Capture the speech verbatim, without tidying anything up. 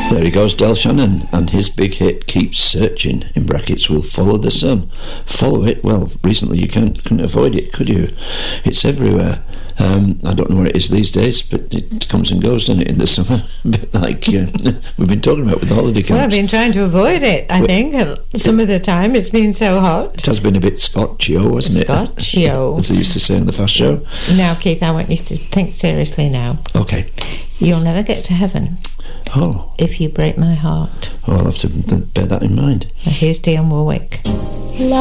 There he goes, Del Shannon, and his big hit, Keep Searching, in brackets, will follow the sun. Follow it? Well, recently you can't, couldn't avoid it, could you? It's everywhere. Um, I don't know where it is these days, but it comes and goes, doesn't it, in the summer? A bit like uh, we've been talking about with the holiday camps. Well, I've been trying to avoid it, I we, think. Some of the time it's been so hot. It has been a bit Scotch-o, hasn't it? Scotch-o. As they used to say in the Fast Show. Now, Keith, I want you to think seriously now. Okay. You'll never get to heaven. Oh. If you break my heart. Oh, I'll have to bear that in mind. Now here's Dionne Warwick.